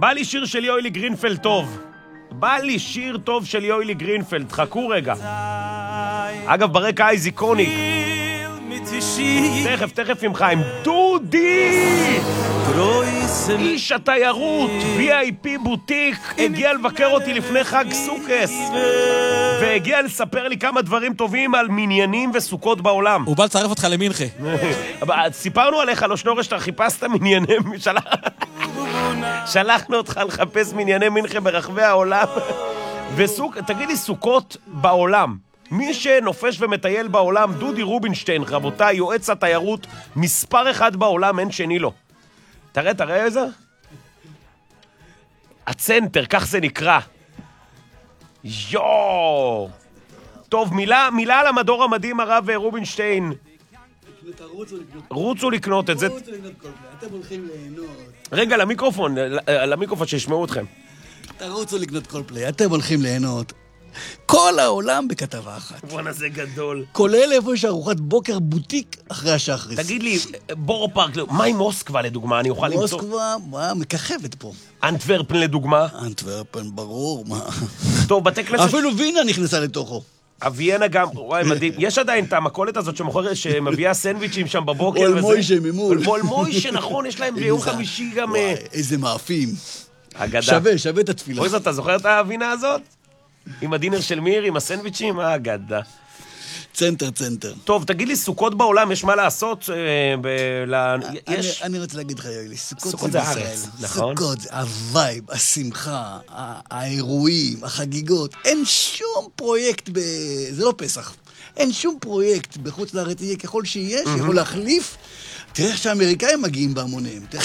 בא לי שיר של יואלי גרינפלד טוב. בא לי שיר טוב של יואלי גרינפלד. חכו רגע. אגב, ברקע אייזיקוניק. תכף ממך עם דודי! איש התיירות, VIP בוטיק, הגיע לבקר אותי לפני חג סוכס והגיע לספר לי כמה דברים טובים על מניינים וסוכות בעולם. הוא בא לצרף אותך למינכה. סיפרנו עליך, לא שנורא, שאתה חיפשת מנייני... שלחנו אותך לחפש מנייני מינכה ברחבי העולם. תגיד לי, סוכות בעולם, מי שנופש ומטייל בעולם, דודי רובינשטיין, רבותיי, יועץ התיירות מספר אחד בעולם, אין שני לו. תראה איזה? הצנטר, כך זה נקרא. יואו. טוב, מילה על המדור המדהים, הרב רובינשטיין. רוצו לקנות את זה. אתם הולכים ליהנות. רגע, למיקרופון שישמעו אתכם. תרוצו לקנות כל פליי, אתם הולכים ליהנות. כל העולם בכתבה אחת. בואנה, זה גדול. כולל איפה יש ארוחת בוקר בוטיק אחרי השחריס. תגיד לי, בורו פארק, מה עם מוסקבה לדוגמה? אני אוכל למצוא... מוסקבה, מככבת פה. אנטוורפן לדוגמה? אנטוורפן, ברור, מה. טוב, בתי כנסת... אפילו וינה נכנסה לתוכו. אביינה גם, וואי, מדהים. יש עדיין את המקולת הזאת שמביאה סנדוויצ'ים שם בבוקר. אול מוישה ממול. אול מוישה, נכון, יש להם ביום חמישי גם... וואי, איזה מאפים. אגדה. שווה את התפילה. אוי, אתה זוכר את האבינה הזאת? עם הדינר של מיר, עם הסנדוויצ'ים? אגדה. צנטר. טוב, תגיד לי, סוכות בעולם, יש מה לעשות? אני רוצה להגיד לך, יואלי, סוכות זה הארץ, נכון? סוכות זה הווייב, השמחה, האירועים, החגיגות. אין שום פרויקט, זה לא פסח, אין שום פרויקט בחוץ לארץ יהיה ככל שיהיה, שיכול להחליף. תראה איך שהאמריקאים מגיעים בהמוניהם.